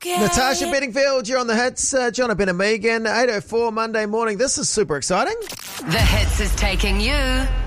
Natasha Bedingfield, you're on the hits. Jonathan and Megan, 8:04 Monday morning. This is super exciting. The Hits is taking you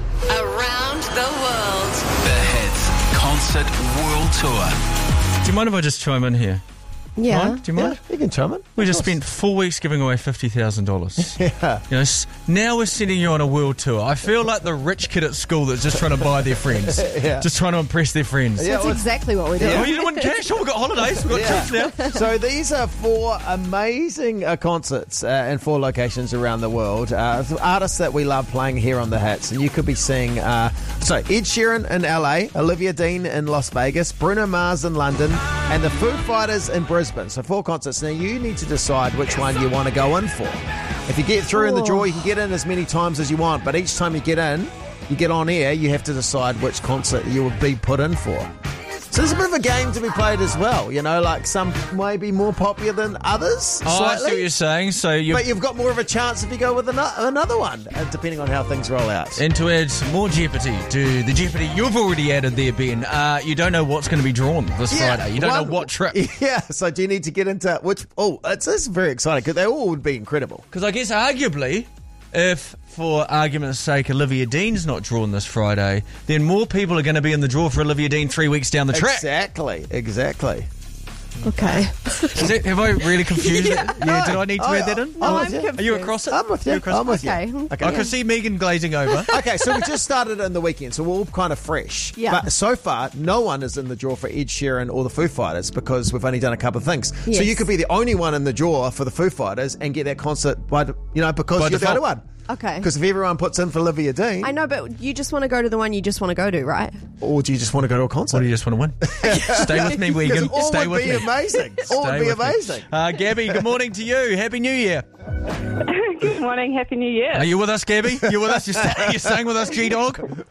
around the world. The Hits Concert World Tour. Do you mind if I just chime in here? Yeah. Mind? Do you mind? Yeah, you can chime in. We just spent 4 weeks giving away $50,000. Yeah. You know, now we're sending you on a world tour. I feel like the rich kid at school that's just trying to buy their friends. Yeah. Just trying to impress their friends. Yeah, That's exactly what we do. Oh, you didn't want cash? Oh, we've got holidays. We've got trips now. So these are 4 amazing concerts in 4 locations around the world. Artists that we love playing here on the hits. And you could be seeing Ed Sheeran in LA, Olivia Dean in Las Vegas, Bruno Mars in London, and the Foo Fighters in Brisbane. So 4 concerts. Now you need to decide which one you want to go in for. If you get through in the draw, you can get in as many times as you want. But each time you get in, you get on air, you have to decide which concert you would be put in for. So there's a bit of a game to be played as well, you know, like some may be more popular than others. Oh, I see slightly. what you're saying. So But you've got more of a chance if you go with another one, depending on how things roll out. And to add more jeopardy to the jeopardy you've already added there, Ben, you don't know what's going to be drawn this Friday. You don't know what trip. Yeah, so do you need to get into which... Oh, it's very exciting because they all would be incredible. Because I guess arguably, if, for argument's sake, Olivia Dean's not drawn this Friday, then more people are going to be in the draw for Olivia Dean 3 weeks down the track. Exactly. Okay. Have I really confused it? Yeah, did I need to add that in? I'm with you. Are you across it? I'm with you. across I'm with you. Okay. I can see Megan glazing over. Okay, so we just started in the weekend, so we're all kind of fresh. Yeah. But so far, no one is in the draw for Ed Sheeran or the Foo Fighters because we've only done a couple of things. So Yes. you could be the only one in the draw for the Foo Fighters and get that concert because you're the default. only one. Okay. Because if everyone puts in for Olivia Dean, I know, but you just want to go to the one you just want to go to, right? or do you just want to go to a concert? Or do you just want to win? Stay with me, Megan. All Stay would with be me. amazing. All would Stay be with me. amazing. Gabby, good morning to you. Happy New Year. Good morning, Happy New Year. Are you with us, Gabby? You with us? You're staying with us, G-Dog?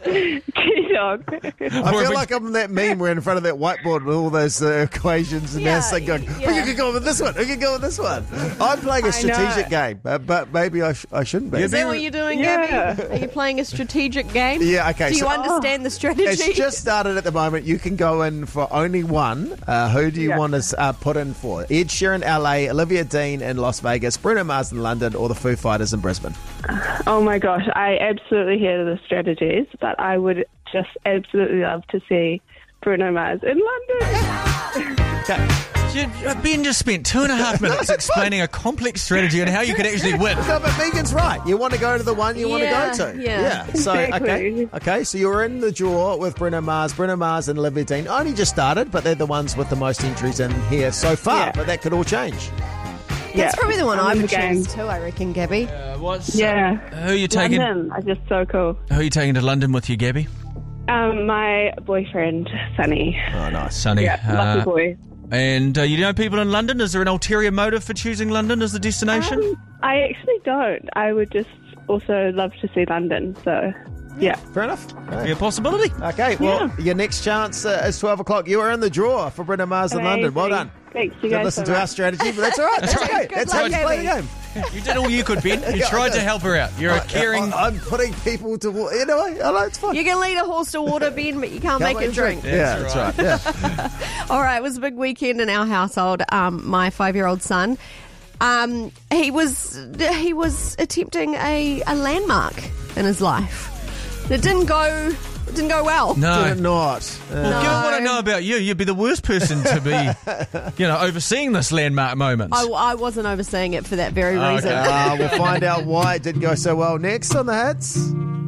G-Dog. I feel like I'm that meme where in front of that whiteboard with all those equations and Yeah, that's like going, yeah. who can go with this one? Who can go with this one? I'm playing a I strategic know. game, but maybe I shouldn't be. Is that what you're doing, Yeah. Gabby? Are you playing a strategic game? Yeah, okay, Do you so- understand the strategy? It's just started at the moment. You can go in for only one. Who do you Yeah. want to put in for? Ed Sheeran, LA, Olivia Dean in Las Vegas, Bruno Mars in London, or the Foo Fighters in Brisbane? Oh my gosh, I absolutely hear the strategies, but I would just absolutely love to see Bruno Mars in London. Ben just spent 2.5 minutes explaining a complex strategy on how you could actually win. No, but Megan's right. You want to go to the one you want to Yeah, go to. yeah. So, Exactly. okay. So you're in the draw with Bruno Mars and Olivia Dean. Only just started, but they're the ones with the most entries in here so far. Yeah. But that could all change. That's probably the one I'm I in would the game. choose too, I reckon, Gabby. Yeah. Who are you taking? London are just so cool. Who are you taking to London with you, Gabby? My boyfriend, Sunny. Oh, nice. Sonny. Yeah, lucky boy. And you know people in London? Is there an ulterior motive for choosing London as the destination? I actually don't. I would just also love to see London, so yeah. Fair enough. Be a possibility. Okay, well, your next chance is 12 o'clock. You are in the draw for Bruno Mars in London. Well done. Thanks, you Didn't guys listen so to our much. strategy, but that's all right. That's right. okay. Good That's luck, how you play the Gabby. game. You did all you could, Ben. You Yeah, I tried to did. help her out. You're a caring... I'm putting people to... You know, I know, it's fun. You can lead a horse to water, Ben, but you can't make it drink. Yeah, That's that's right. Yeah. All right, it was a big weekend in our household. My 5-year-old son, he was attempting a landmark in his life. It didn't go well. No. Did it not? Well, given what I know about you, you'd be the worst person to be, overseeing this landmark moment. I wasn't overseeing it for that very reason. We'll find out why it didn't go so well next on the hits.